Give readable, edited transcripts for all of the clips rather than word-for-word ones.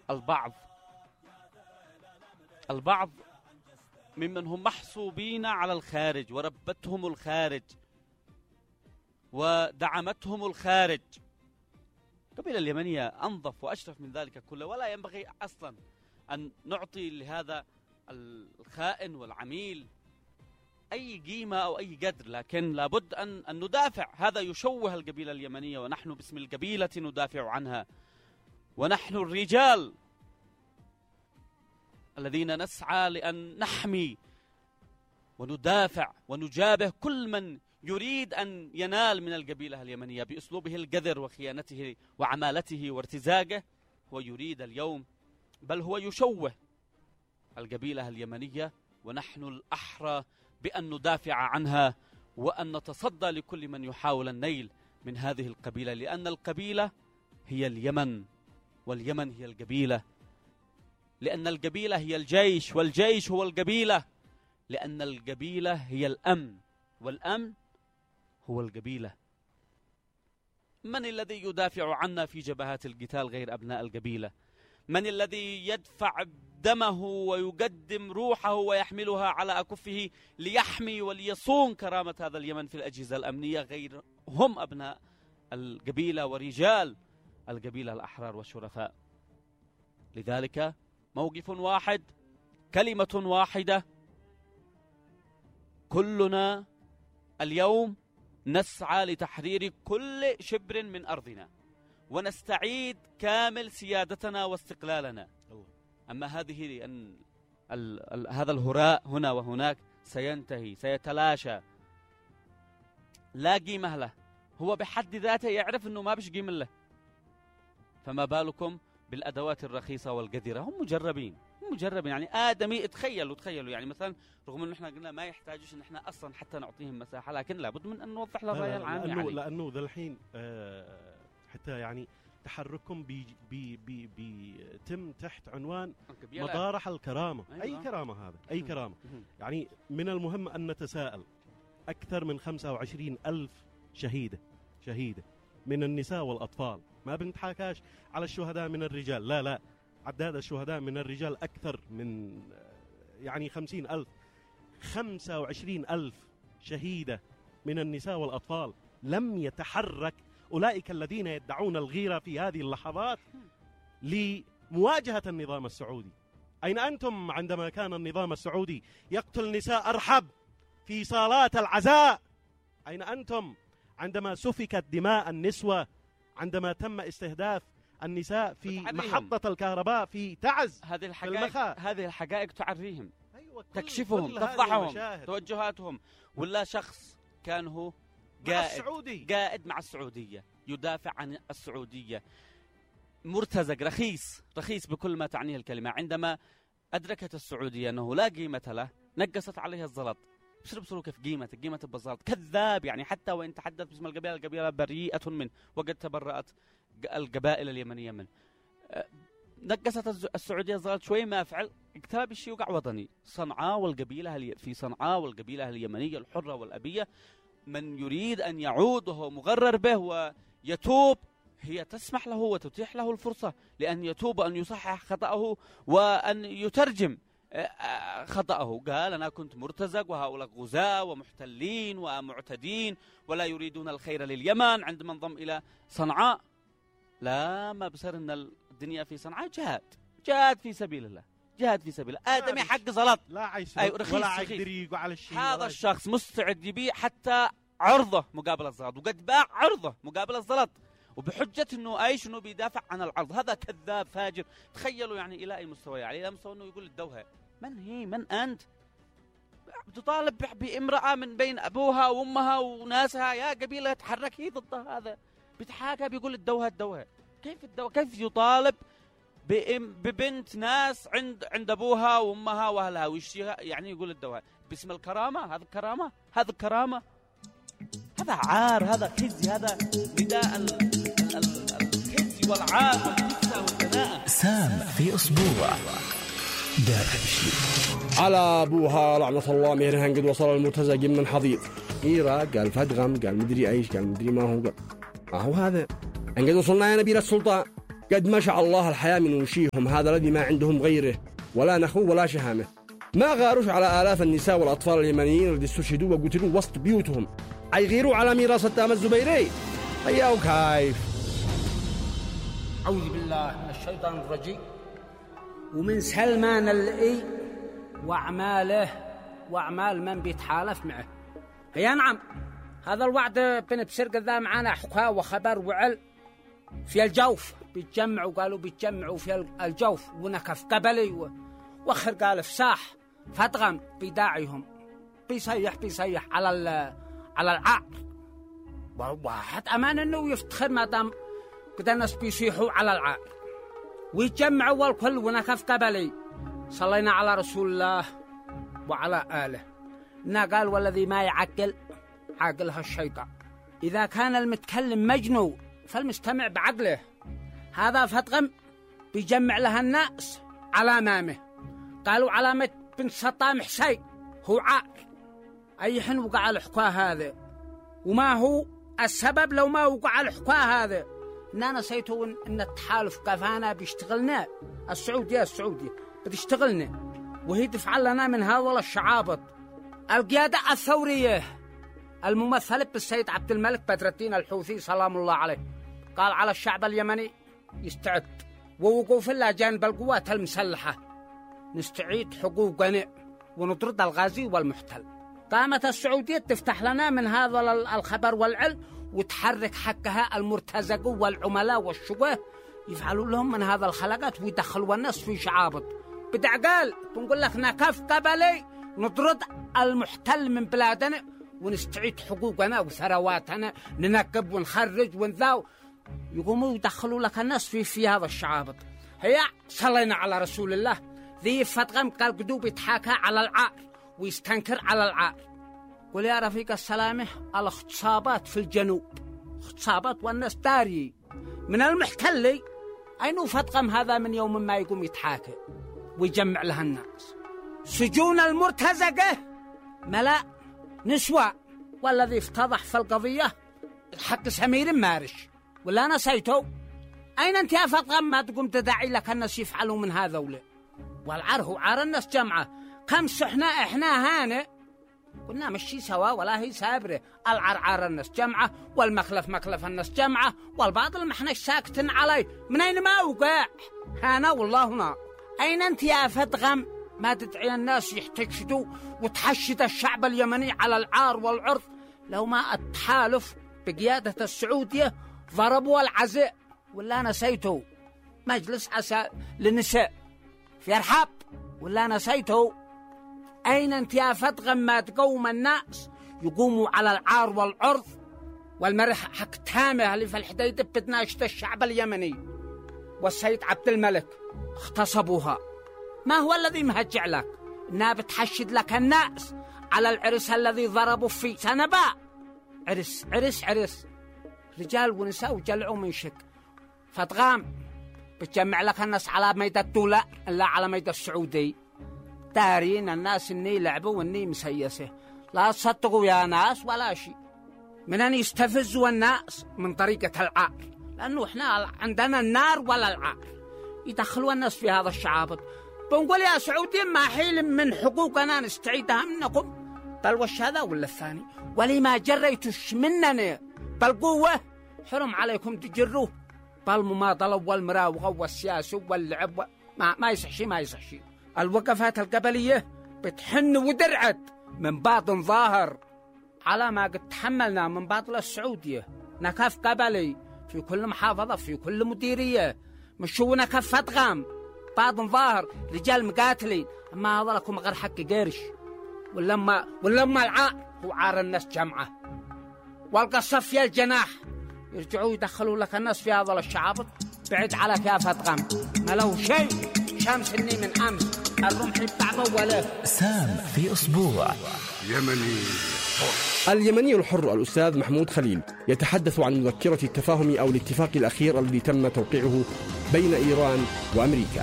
البعض ممن هم محسوبين على الخارج وربتهم الخارج ودعمتهم الخارج. القبيلة اليمنية أنظف وأشرف من ذلك كله، ولا ينبغي أصلا أن نعطي لهذا الخائن والعميل أي قيمة أو أي قدر، لكن لابد أن ندافع. هذا يشوه القبيلة اليمنية، ونحن باسم القبيلة ندافع عنها، ونحن الرجال الذين نسعى لأن نحمي وندافع ونجابه كل من يريد أن ينال من القبيلة اليمنية بأسلوبه القذر وخيانته وعمالته وارتزاقه. هو يريد اليوم، بل هو يشوه القبيلة اليمنية، ونحن الأحرى بأن ندافع عنها وأن نتصدى لكل من يحاول النيل من هذه القبيلة، لأن القبيلة هي اليمن واليمن هي القبيلة، لأن القبيلة هي الجيش والجيش هو القبيلة، لأن القبيلة هي الأمن والأمن هو القبيلة. من الذي يدافع عنا في جبهات القتال غير أبناء القبيلة؟ من الذي يدفع دمه ويقدم روحه ويحملها على أكفه ليحمي وليصون كرامة هذا اليمن في الأجهزة الأمنية غير هم أبناء القبيلة ورجال القبيلة الأحرار والشرفاء؟ لذلك موقف واحد، كلمة واحدة، كلنا اليوم نسعى لتحرير كل شبر من أرضنا ونستعيد كامل سيادتنا واستقلالنا. أما هذه هذا الهراء هنا وهناك سينتهي، سيتلاشى، لا قيمة له. هو بحد ذاته يعرف أنه ما بش قيمة له، فما بالكم بالأدوات الرخيصة والقذرة؟ هم مجربين يعني آدمي. تخيلوا يعني مثلا رغم أنه احنا قلنا ما يحتاجوش أن احنا أصلا حتى نعطيهم مساحة، لكن لابد من أن نوضح للرأي العام لأنه ذا الحين حتى يعني تحرككم بيتم تحت عنوان مطارح الكرامة. أيوة. أي كرامة هذا؟ أي كرامة؟ يعني من المهم أن نتساءل. أكثر من 25,000 شهيدة من النساء والأطفال. ما بنتحاكاش على الشهداء من الرجال، لا عداد الشهداء من الرجال أكثر من يعني 50,000. 25,000 شهيدة من النساء والأطفال. لم يتحرك أولئك الذين يدعون الغيرة في هذه اللحظات لمواجهة النظام السعودي. أين أنتم عندما كان النظام السعودي يقتل نساء أرحب في صالات العزاء؟ أين أنتم عندما سفكت دماء النسوة، عندما تم استهداف النساء في محطة الكهرباء في تعز؟ هذه الحقائق تعريهم. أيوة، تكشفهم، تفضحهم، توجهاتهم. ولا شخص كان هو قائد مع السعودية، يدافع عن السعودية، مرتزق رخيص بكل ما تعنيه الكلمة. عندما أدركت السعودية أنه لا قيمة له نقصت عليه الزلط. بصروا كيف قيمة بالزلط. كذاب يعني، حتى وإن تحدث باسم القبيلة بريئة منه، وقد تبرأت القبائل اليمنية منه. نقصت السعودية الزلط شوي ما فعل، اكتاب الشيوع وطني. صنعاء والقبيلة اليمنية الحرة والأبية، من يريد أن يعود وهو مغرر به ويتوب، هي تسمح له وتتيح له الفرصة لأن يتوب وأن يصحح خطأه وأن يترجم خطأه. قال أنا كنت مرتزق وهؤلاء غزاة ومحتلين ومعتدين ولا يريدون الخير لليمن. عندما انضم إلى صنعاء لا، ما بصير أن الدنيا في صنعاء جهاد في سبيل الله، آدمي حق زلط، لا عايز ولا يقدر يقع على الشيء. هذا الشخص مستعد يبيع حتى عرضه مقابل الزلط، وقد باع عرضه مقابل الزلط، وبحجة انه بيدافع عن العرض. هذا كذاب فاجر. تخيلوا يعني الى اي مستوى، يعني الى مستوى انه يقول الدوهة من انت تطالب بامرأة من بين ابوها وامها وناسها، يا قبيلة تحركي ضد هذا، بيتحاكى بيقول الدوهة. كيف يطالب ببنت ناس عند ابوها وامها واهلها ويشتيها، يعني يقول الدوهة باسم الكرامة؟ هذا كرامة، هذا عار، هذا خزي، هذا نداء الخزي والعار والكسة والدناءة. سام في أسبوع دار بشلي على أبوها لعنة الله. مهرهن قد وصل المرتزق من حضيض إيرا، قال فدغم، قال مدري أيش، قال مدري ما هو. قال ما هو هذا، أن قد وصلنا يا نبيل السلطان. قد ما شاء الله الحياة من وشيهم، هذا الذي ما عندهم غيره، ولا نخو ولا شهامة. ما غاروش على آلاف النساء والأطفال اليمنيين الذي استشهدوا وقتلوا وسط بيوتهم، يغيروا على ميراث التام الزبيري. أياو كيف. أعوذ بالله من الشيطان الرجيم. ومن سلمان اللئي وأعمال من بيتحالف معه. هي نعم، هذا الوعد بن بسرق ذا معانا حكاة وخبر وعل في الجوف، بيتجمعوا قالوا بيتجمعوا في الجوف ونكف قبلي وخر قال فساح فتغم بداعيهم بيصيح على العار. واحد أمان إنه يفتخر ما دام كده الناس بيصيحوا على العار ويتجمعوا والكل ونكف قبلي. صلينا على رسول الله وعلى آله. إنه قال والذي ما يعقل عاقلها الشيطان. إذا كان المتكلم مجنون فالمستمع بعقله. هذا فتغم بيجمع لها الناس على أمامه. قالوا علامة بن سطام حسين هو عار. أي حين وقع الحكاة هذا، وما هو السبب لو ما وقع الحكاة هذا؟ إننا نسيتوا إن التحالف قفانا بيشتغلنا. السعودية بتشتغلنا وهي تفعل لنا من هذا الشعابط. القيادة الثورية الممثلة بالسيد عبد الملك بدر الدين الحوثي سلام الله عليه قال على الشعب اليمني يستعد ووقوف الله جانب القوات المسلحة نستعيد حقوقنا ونطرد الغازي والمحتل. قامت السعودية تفتح لنا من هذا الخبر والعلم وتحرك حقها المرتزق والعملاء والشقاه يفعلوا لهم من هذا الخلقات ويدخلوا الناس في شعابط بدعقال. تنقول لك نكف قبلي نطرد المحتل من بلادنا ونستعيد حقوقنا وثرواتنا، ننكب ونخرج ونذاو. يقوموا يدخلوا لك الناس في هذا الشعابط. هي صلينا على رسول الله. ذي فتغم قال قدوب يتحاكى على العار ويستنكر على العار. قل يا رفيق السلامة الاغتصابات في الجنوب اغتصابات والناس داري من المحتل. أين فتغم هذا من يوم ما يقوم يتحاكى ويجمع لها الناس. سجون المرتزقة ملأ نسوة. والذي افتضح في القضية حق سمير مارش ولا نسيته. أين أنت يا فتغم ما تقوم تدعي لك الناس يفعلوا من هذا ولا؟ والعار هو عار الناس جمعة. كم احنا هانئ قلنا مشي سوا ولا هي سابرة. العار عار الناس جمعة والمخلف الناس جمعة والباطل ما احنا ساكتين عليه. من أين ما وقع هانا والله هنا. أين أنت يا فتغم ما تدعي الناس يحتشدوا وتحشد الشعب اليمني على العار والعرض؟ لو ما التحالف بقيادة السعودية ضربوا العزاء ولا نسيته مجلس عساء للنساء في أرحاب ولا نسيته. أين أنت يا فتغم ما تقوم الناس يقوموا على العار والعرض والمرح حق تامه اللي في الحديدة بتناشد الشعب اليمني والسيد عبد الملك اغتصبوها؟ ما هو الذي مهجع لك؟ إنها بتحشد لك الناس على العرس الذي ضربوا فيه سنباء. عرس رجال ونساء وجلعوا من شك. فتغام بتجمع لك الناس على ميدان الدولة لا على ميدان السعودي. دارين الناس إني لعبوا وإني مسيسة. لا تصدقوا يا ناس ولا شيء. من أن يستفزوا الناس من طريقة العار، لأنه إحنا عندنا النار ولا العار. يدخلوا الناس في هذا الشعابط. بنقول يا سعودي ما حيل من حقوقنا نستعيدها منكم. بل وش هذا ولا الثاني؟ ولما جريتش مننا بالقوة حرم عليكم تجروه بالمماطلة والمراوغة والسياسة واللعب ما يصح شيء. الوقفات القبلية بتحن ودرعت من باطن ظاهر على ما قد تحملنا من باطل السعودية. نكف قبلي في كل محافظة في كل مديرية مشوا نكف فتغام باطن ظاهر رجال مقاتلين. أما هذا لكم غير حق قرش ولما العار هو عار الناس جمعة والقصف في الجناح يرجعوا يدخلوا لك الناس في هذا الشعابط. بعد على كافة غم ما له شيء شمس إني من أمس الرمح بتاع ولا سام في أسبوع. اليمني الحر الأستاذ محمود خليل يتحدث عن مذكرة التفاهم أو الاتفاق الأخير الذي تم توقيعه بين إيران وأمريكا.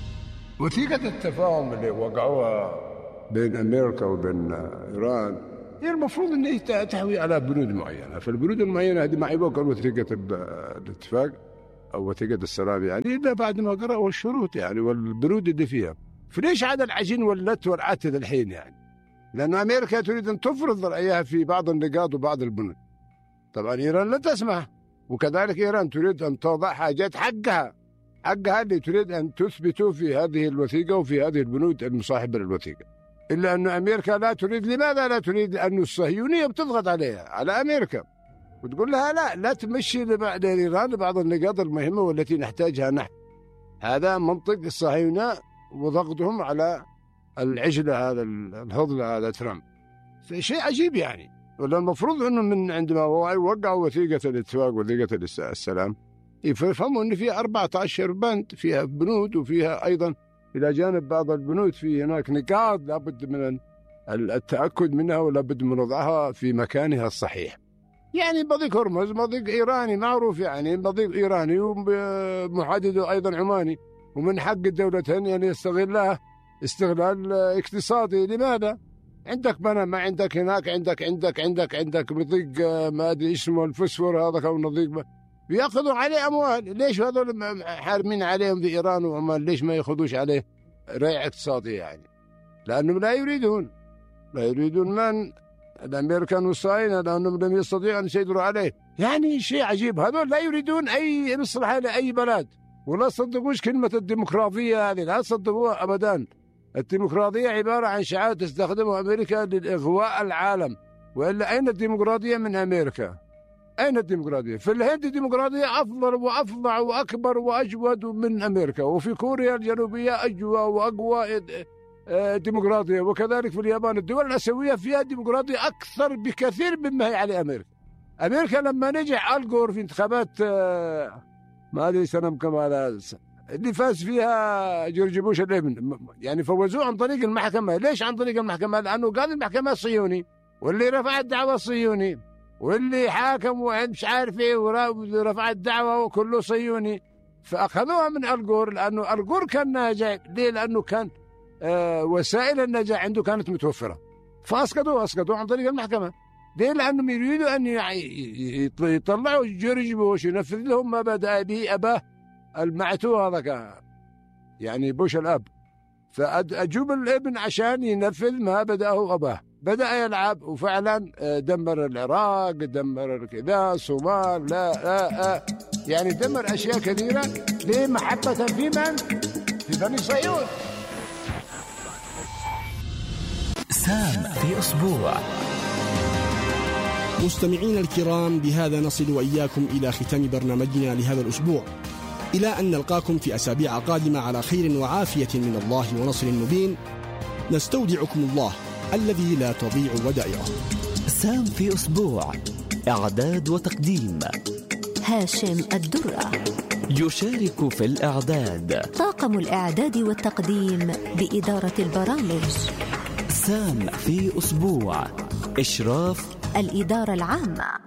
وثيقة التفاهم اللي وقعوها بين أمريكا وبين إيران هي المفروض أن تحوي على بنود معينة، فالبنود المعينة هذه ما يبقى وثيقة الاتفاق أو وثيقة السلام يعني إلا بعد ما قرأوا الشروط يعني والبنود اللي فيها. فليش هذا العجين واللت والعتد الحين يعني؟ لأن أمريكا تريد أن تفرض رأيها في بعض النقاط وبعض البنود. طبعا إيران لا تسمح، وكذلك إيران تريد أن توضع حاجات حقها اللي تريد أن تثبته في هذه الوثيقة وفي هذه البنود المصاحبة للوثيقة. إلا أن أمريكا لا تريد. لماذا لا تريد؟ لأن الصهيونية بتضغط عليها، على أمريكا، وتقول لها لا تمشي لإيران بعض النقاط المهمة والتي نحتاجها نحن. هذا منطق الصهاينة وضغطهم على العجلة هذا الهضلة هذا ترامب. شيء عجيب يعني. ولا المفروض أنه من عندما وقعوا وثيقة الاتفاق وثيقة السلام يفهموا أن فيها 14 بند، فيها بنود وفيها أيضا إلى جانب بعض البنود في هناك نقاط لابد من التأكد منها ولابد من وضعها في مكانها الصحيح. يعني مضيق هرمز مضيق إيراني معروف، يعني مضيق إيراني ومحدده أيضا عماني، ومن حق الدولتين يعني يستغلها استغلال اقتصادي. لماذا؟ عندك بنما، عندك هناك عندك مضيق ما أدري اسمه الفسفور هذا أو نضيق بيأخذوا عليه أموال. ليش هذول حارمين عليهم في إيران وعمان؟ ليش ما يأخذوش عليه ريع اقتصادي يعني؟ لأنهم لا يريدون من الأمريكان والصهاينة، لأنهم لم يستطيعوا أن يسيطروا عليه. يعني شيء عجيب، هذول لا يريدون أي مصلحة لأي بلد، ولا صدقوش كلمة الديمقراطية هذه، لا صدقوها أبدا. الديمقراطية عبارة عن شعار تستخدمه أمريكا لإغواء العالم، وإلا أين الديمقراطية من أمريكا؟ أين الديمقراطية؟ في الهند الديمقراطية أفضل وأفظع وأكبر وأجود من أمريكا، وفي كوريا الجنوبية أجوى وأقوى ديمقراطية، وكذلك في اليابان. الدول الآسيوية فيها ديمقراطية أكثر بكثير مما هي عليه أمريكا. أمريكا لما نجح ألغور في انتخابات ما أدري سنة كم هذا اللي فاز فيها جورج بوش الابن، يعني فوزوه عن طريق المحكمة. ليش عن طريق المحكمة؟ لأنه قال المحكمة صهيوني، واللي رفع الدعوة صهيوني، واللي حاكم ومش عارف ايه ورفع الدعوة وكله صهيوني. فأخذوها من ألغور، لأنه ألغور كان ناجح. ليه؟ لأنه كان وسائل النجاح عنده كانت متوفرة، فأسقطوه عن طريق المحكمة. ليه؟ لأنهم يريدوا أن يطلعوا جورج بوش ينفذ لهم ما بدأ به أباه المعتوه هذا يعني بوش الأب، فأجوب الابن عشان ينفذ ما بدأه أباه. بدأ يلعب وفعلا دمر العراق، دمر كذا الصومال، لا يعني دمر أشياء كثيرة. ليه؟ محبة في من؟ في بني صهيون. سام في أسبوع. مستمعين الكرام، بهذا نصل وإياكم إلى ختام برنامجنا لهذا الأسبوع، إلى أن نلقاكم في أسابيع قادمة على خير وعافية من الله ونصر مبين. نستودعكم الله الذي لا تضيع ودائعه. سام في أسبوع، إعداد وتقديم هاشم الدرة. يشارك في الإعداد طاقم الإعداد والتقديم بإدارة البرامج. سام في أسبوع، إشراف الإدارة العامة.